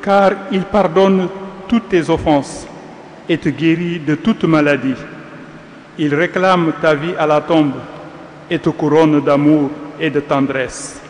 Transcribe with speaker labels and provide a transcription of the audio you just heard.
Speaker 1: car il pardonne toutes tes offenses et te guérit de toute maladie. Il réclame ta vie à la tombe et te couronne d'amour et de tendresse.